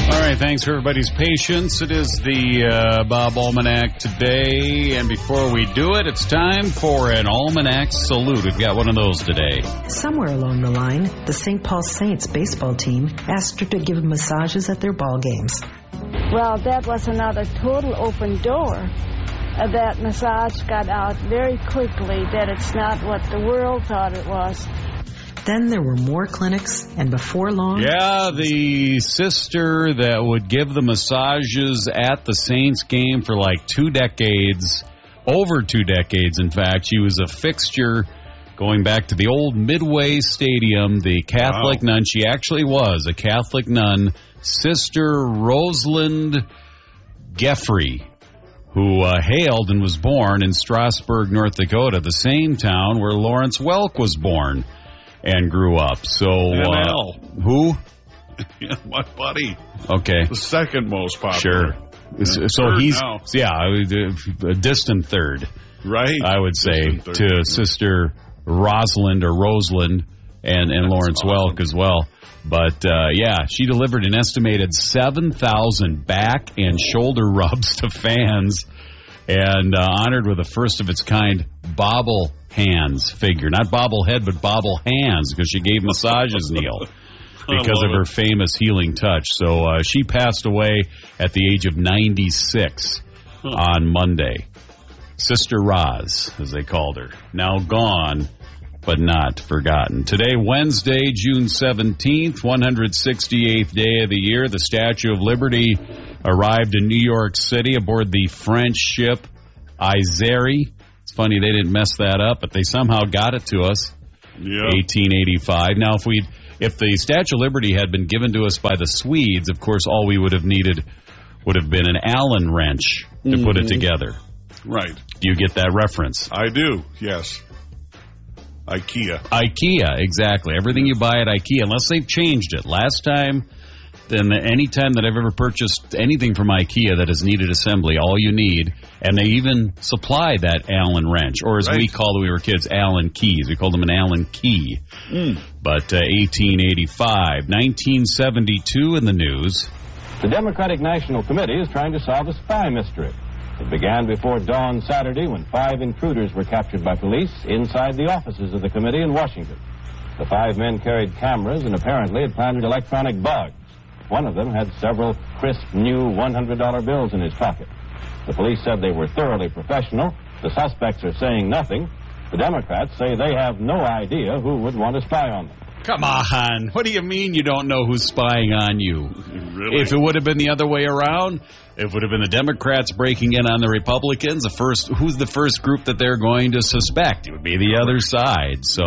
All right, thanks for everybody's patience. It is the Bob Almanac today, and before we do it, it's time for an Almanac Salute. We've got one of those today. Somewhere along the line, the St. Paul Saints baseball team asked her to give massages at their ball games. Well, that was another total open door. That massage got out very quickly, that it's not what the world thought it was. Then there were more clinics, and before long... Yeah, the sister that would give the massages at the Saints game for like 2 decades, over 2 decades, in fact. She was a fixture going back to the old Midway Stadium, the Catholic nun. She actually was a Catholic nun, Sister Rosalind Geffrey, who hailed and was born in Strasburg, North Dakota, the same town where Lawrence Welk was born and grew up. So, who? Yeah, my buddy. Okay. The second most popular. Sure. So he's, a distant third. Right. I would say, to Sister Rosalind or Rosalind and Lawrence Welk as well. But, she delivered an estimated 7,000 back and shoulder rubs to fans and honored with a first-of-its-kind bobble hands figure. Not bobblehead, but bobble hands, because she gave massages, Neil, because of her famous healing touch. So she passed away at the age of 96 on Monday. Sister Roz, as they called her. Now gone, but not forgotten. Today, Wednesday, June 17th, 168th day of the year. The Statue of Liberty arrived in New York City aboard the French ship Izeri. It's funny they didn't mess that up, but they somehow got it to us. Yeah. 1885. Now, if the Statue of Liberty had been given to us by the Swedes, of course, all we would have needed would have been an Allen wrench to put it together. Right. Do you get that reference? I do, yes. IKEA, exactly. Everything you buy at IKEA, unless they've changed it. Last time, then any time that I've ever purchased anything from IKEA that has needed assembly, all you need, and they even supply that Allen wrench, or as we called when we were kids, Allen keys. We called them an Allen key. But 1885, 1972 in the news. The Democratic National Committee is trying to solve a spy mystery. It began before dawn Saturday when 5 intruders were captured by police inside the offices of the committee in Washington. The 5 men carried cameras and apparently had planted electronic bugs. One of them had several crisp new $100 bills in his pocket. The police said they were thoroughly professional. The suspects are saying nothing. The Democrats say they have no idea who would want to spy on them. Come on. What do you mean you don't know who's spying on you? Really? If it would have been the other way around, if it would have been the Democrats breaking in on the Republicans, who's the first group that they're going to suspect? It would be the other side. So,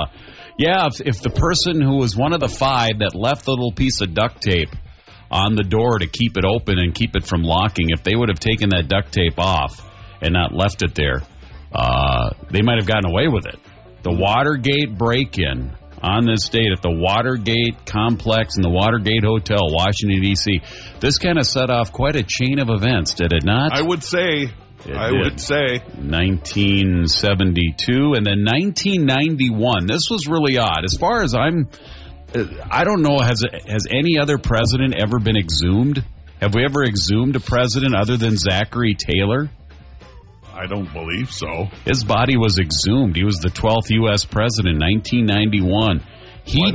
if the person who was one of the 5 that left the little piece of duct tape on the door to keep it open and keep it from locking, if they would have taken that duct tape off and not left it there, they might have gotten away with it. The Watergate break-in on this date at the Watergate complex in the Watergate Hotel, Washington, D.C. This kind of set off quite a chain of events, did it not? I would say. 1972 and then 1991. This was really odd. As far as I don't know, has any other president ever been exhumed? Have we ever exhumed a president other than Zachary Taylor? I don't believe so. His body was exhumed. He was the 12th U.S. president in 1991. He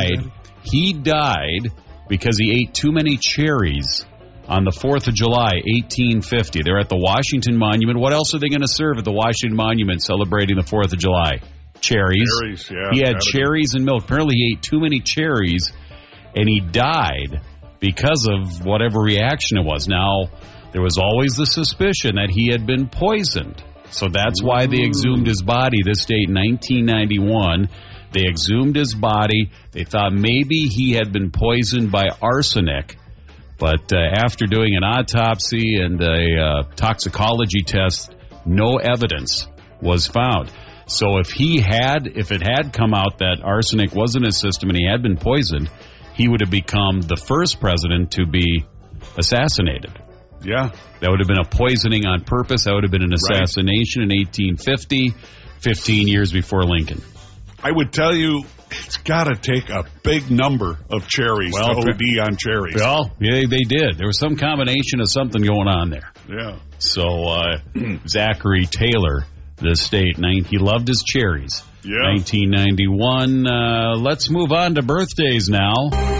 died because he ate too many cherries on the 4th of July, 1850. They're at the Washington Monument. What else are they going to serve at the Washington Monument celebrating the 4th of July? Cherries. He had cherries and milk. Apparently he ate too many cherries, and he died because of whatever reaction it was. Now, there was always the suspicion that he had been poisoned. So that's why they exhumed his body this date, 1991. They exhumed his body. They thought maybe he had been poisoned by arsenic. But after doing an autopsy and a toxicology test, no evidence was found. So if it had come out that arsenic was in his system and he had been poisoned, he would have become the first president to be assassinated. Yeah. That would have been a poisoning on purpose. That would have been an assassination in 1850, 15 years before Lincoln. I would tell you, It's got to take a big number of cherries to OD on cherries. Well, yeah, they did. There was some combination of something going on there. Yeah. So Zachary Taylor, the state, he loved his cherries. Yeah. 1991. Let's move on to birthdays now.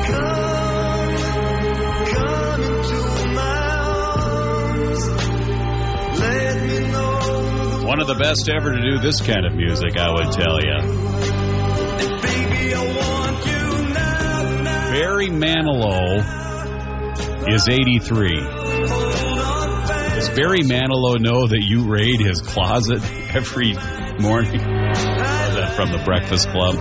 One of the best ever to do this kind of music, I would tell you. Barry Manilow is 83. Does Barry Manilow know that you raid his closet every morning? Is that from the Breakfast Club?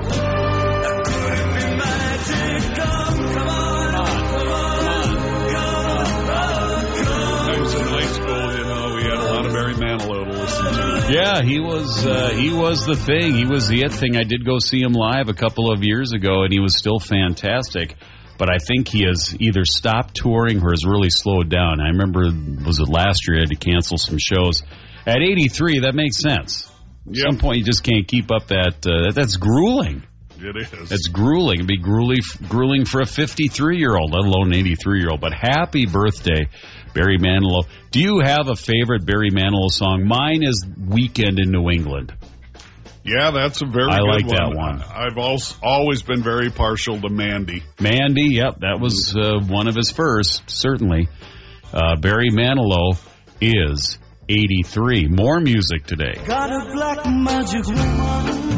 Times in high school, we had a lot of Barry Manilow to listen to. Yeah, he was the thing. He was the it thing. I did go see him live a couple of years ago, and he was still fantastic. But I think he has either stopped touring or has really slowed down. I remember, was it last year, I had to cancel some shows. At 83, that makes sense. At some point, you just can't keep up that. That's grueling. It is. It's grueling. It'd be grueling for a 53-year-old, let alone an 83-year-old. But happy birthday, Barry Manilow. Do you have a favorite Barry Manilow song? Mine is Weekend in New England. Yeah, that's a very good one. I like that one. I've always been very partial to Mandy. Mandy, yep, that was one of his first, certainly. Barry Manilow is 83. More music today. Got a black magic woman.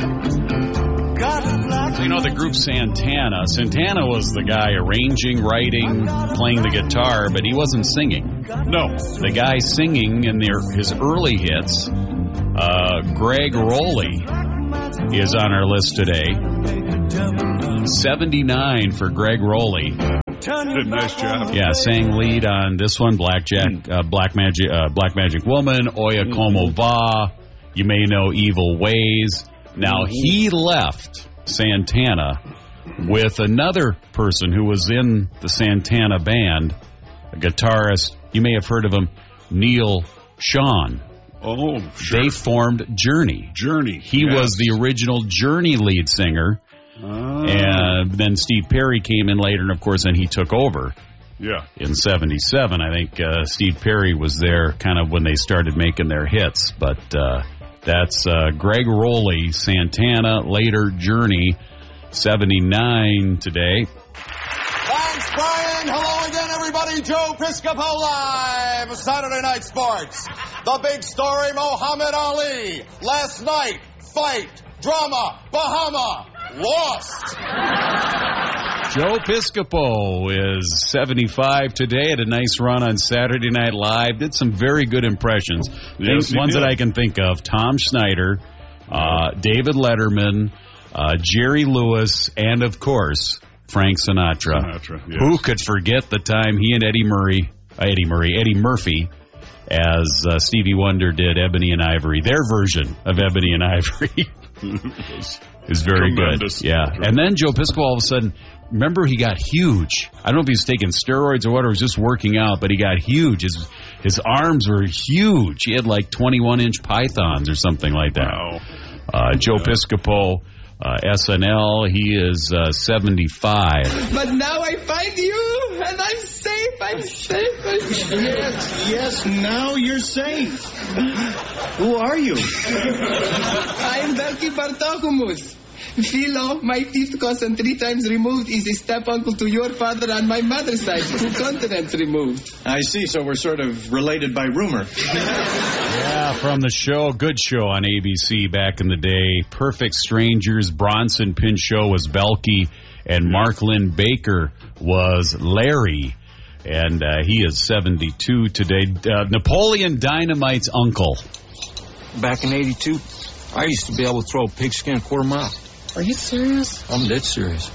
So you know the group Santana. Santana was the guy arranging, writing, playing the guitar, but he wasn't singing. No. The guy singing in his early hits, Greg Rowley, is on our list today. 79 for Greg Rowley. Did a nice job. Yeah, sang lead on this one, Black Magic Woman, Oya Como Va, You May Know Evil Ways. Now, he left Santana with another person who was in the Santana band, a guitarist. You may have heard of him, Neil Schon. Oh, sure. They formed Journey. He was the original Journey lead singer. And then Steve Perry came in later, and of course, then he took over. Yeah. In 77, I think Steve Perry was there kind of when they started making their hits. But that's Greg Rowley, Santana, later Journey, 79 today. Thanks, Brian. Hello again, everybody. Joe Piscopo live, Saturday Night Sports. The big story, Muhammad Ali. Last night, fight, drama, Bahama, lost. Joe Piscopo is 75 today. Had a nice run on Saturday Night Live. Did some very good impressions. Yes, ones that I can think of. Tom Schneider, David Letterman, Jerry Lewis, and, of course, Frank Sinatra. Yes. Who could forget the time he and Eddie Murphy, as Stevie Wonder did Ebony and Ivory. Their version of Ebony and Ivory is very tremendous. Good. Yeah. And then Joe Piscopo, all of a sudden, remember he got huge. I don't know if he was taking steroids or what, or was just working out, but he got huge. His arms were huge. He had like 21-inch pythons or something like that. Wow. Joe Piscopo, SNL, he is 75. But now I find you, and I'm safe. Yes, now you're safe. Who are you? I'm Belki Bartokumus. Philo, my fifth cousin 3 times removed, is a step-uncle to your father on my mother's side, 2 continents removed. I see, so we're sort of related by rumor. Yeah, from the show, good show on ABC back in the day. Perfect Strangers, Bronson Pinchot was Belky, and Mark Lynn Baker was Larry. And he is 72 today. Napoleon Dynamite's uncle. Back in 82, I used to be able to throw a pigskin a quarter mile. Are you serious? I'm dead serious.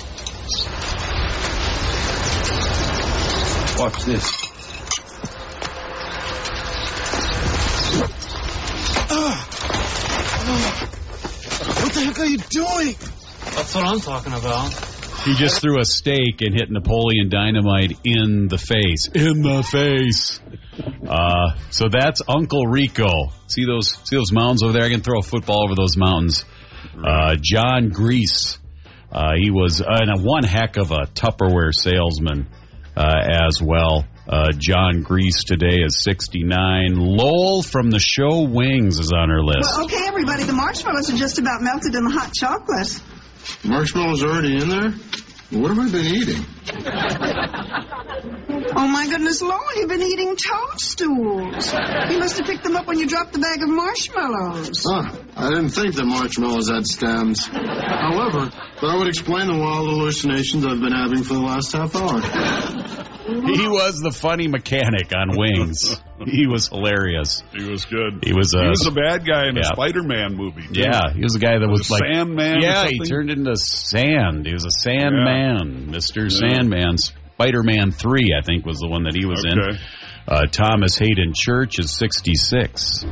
Watch this. What the heck are you doing? That's what I'm talking about. He just threw a steak and hit Napoleon Dynamite in the face. In the face. So that's Uncle Rico. See those mountains over there? I can throw a football over those mountains. John Grease. He was one heck of a Tupperware salesman as well. John Grease today is 69. Lowell from the show Wings is on her list. Well, okay, everybody, the marshmallows are just about melted in the hot chocolate. Marshmallows already in there? What have I been eating? Oh, my goodness, Lowell, you've been eating toadstools. You must have picked them up when you dropped the bag of marshmallows. I didn't think that marshmallows had stems. However, that would explain the wild hallucinations I've been having for the last half hour. He was the funny mechanic on Wings. He was hilarious. He was good. He was a bad guy in a Spider-Man movie, too. Yeah, he was the guy that was like... Sandman? Yeah, he turned into sand. He was a Sandman. Mr. Sandman. Spider-Man 3, I think, was the one that he was in. Thomas Hayden Church is 66.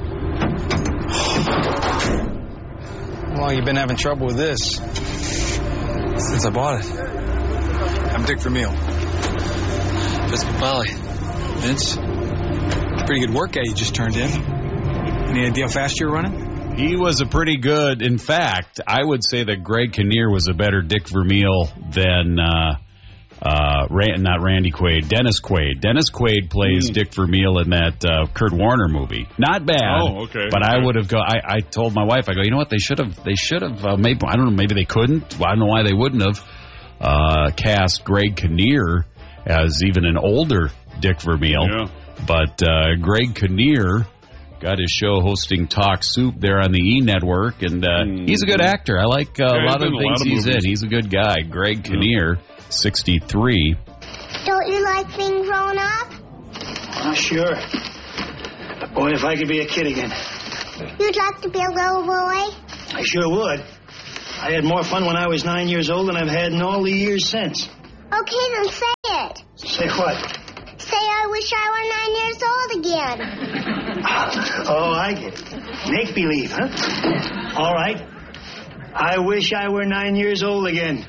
How long you been having trouble with this? Since I bought it. I'm Dick Vermeil. Episcopali. Vince, pretty good workout you just turned in. Any idea how fast you're running? He was a pretty good... In fact, I would say that Greg Kinnear was a better Dick Vermeil than... not Randy Quaid, Dennis Quaid. Dennis Quaid plays Dick Vermeil in that Kurt Warner movie. Not bad. Oh, okay. But I would have I told my wife, I go, you know what? They should have. Maybe I don't know. Maybe they couldn't. Well, I don't know why they wouldn't have cast Greg Kinnear as even an older Dick Vermeil. Yeah. But Greg Kinnear got his show hosting Talk Soup there on the E! Network, and he's a good actor. I like a lot of the things he's in. He's a good guy. Greg Kinnear. 63. Don't you like being grown up? Oh, sure. Boy, if I could be a kid again. You'd like to be a little boy? I sure would. I had more fun when I was 9 years old than I've had in all the years since. Okay, then say it. Say what? Say I wish I were 9 years old again. Oh, I get it. Make believe, huh? All right. I wish I were 9 years old again.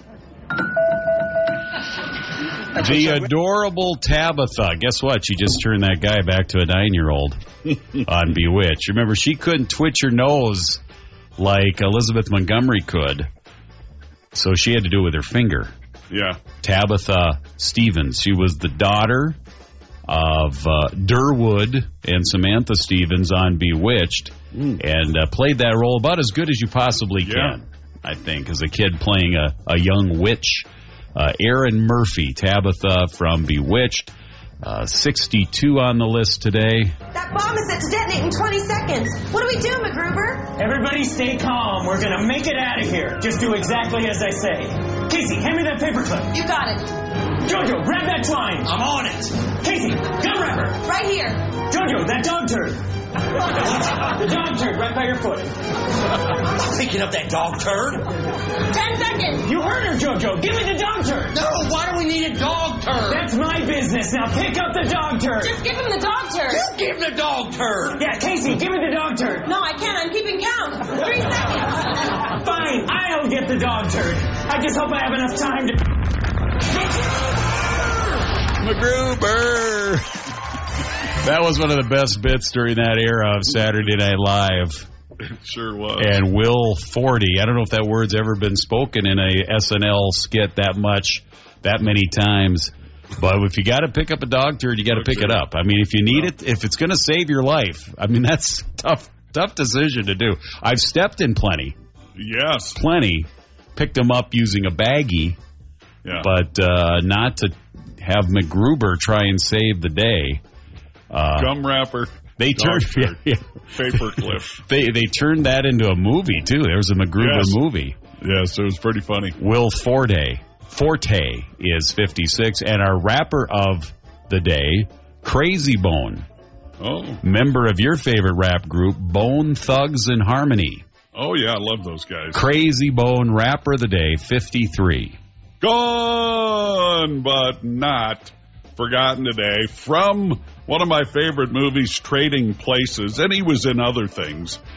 The adorable Tabitha. Guess what? She just turned that guy back to a 9-year-old on Bewitched. Remember, she couldn't twitch her nose like Elizabeth Montgomery could, so she had to do it with her finger. Yeah. Tabitha Stevens. She was the daughter of Durwood and Samantha Stevens on Bewitched, and played that role about as good as you possibly can, I think, as a kid playing a young witch. Erin Murphy, Tabitha from Bewitched, 62 on the list today. That bomb is set to detonate in 20 seconds. What do we do, MacGruber? Everybody stay calm. We're going to make it out of here. Just do exactly as I say. Casey, hand me that paperclip. You got it. Jojo, grab that twine. I'm on it. Casey, gum wrapper. Right here. Jojo, that dog turd. The dog turd right by your foot. I'm picking up that dog turd. 10 seconds. You heard her, Jojo. Give me the dog turd. No, why do we need a dog turd? That's my business. Now pick up the dog turd. Just give him the dog turd. You give him the dog turd. Yeah, Casey, give me the dog turd. No, I can't. I'm keeping count. 3 seconds. Fine, I'll get the dog turd. I just hope I have enough time to... MacGruber! That was one of the best bits during that era of Saturday Night Live. It sure was. And Will Forty. I don't know if that word's ever been spoken in a SNL skit that many times. But if you got to pick up a dog turd, you got to pick it up. I mean, if you need it, if it's going to save your life, I mean, that's tough decision to do. I've stepped in plenty. Yes. Plenty. Picked them up using a baggie. Yeah. But not to have MacGruber try and save the day. Gum wrapper. They turned paperclip. They turned that into a movie too. There was a MacGruber movie. Yes, it was pretty funny. Will Forte is 56, and our rapper of the day, Crazy Bone. Oh, member of your favorite rap group, Bone Thugs and Harmony. Oh yeah, I love those guys. Crazy Bone, rapper of the day, 53. Gone but not forgotten today from one of my favorite movies, Trading Places, and he was in other things.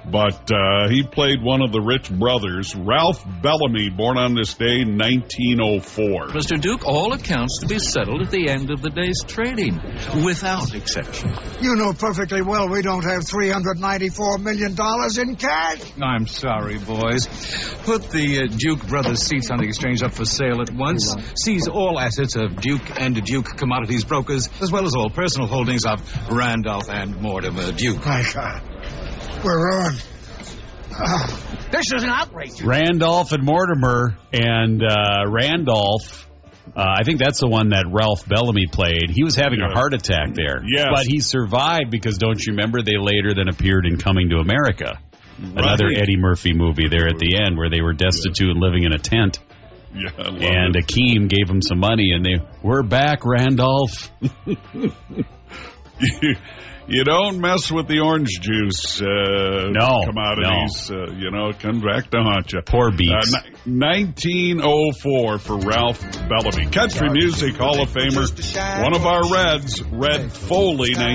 But he played one of the rich brothers, Ralph Bellamy, born on this day, 1904. Mr. Duke, all accounts to be settled at the end of the day's trading, without exception. You know perfectly well we don't have $394 million in cash. I'm sorry, boys. Put the Duke Brothers seats on the exchange up for sale at once. Seize all assets of Duke and Duke Commodities Brokers, as well as all personal holdings of Randolph and Mortimer Duke. My God. We're ruined. This is an outrage. Randolph and Mortimer, and Randolph, I think that's the one that Ralph Bellamy played. He was having a heart attack there. Yes. But he survived because, don't you remember, they later then appeared in Coming to America. Another Eddie Murphy movie there at the end where they were destitute and living in a tent. Yeah, I love and it. Akeem gave him some money, and we're back, Randolph. You don't mess with the orange juice commodities. No. It comes back to haunt you. Poor Beaks. 1904 for Ralph Bellamy. Country Music Hall of Famer. One of our Reds, Red Foley,